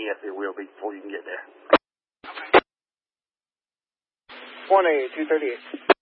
yes, it will be before you can get there. 1A, 238.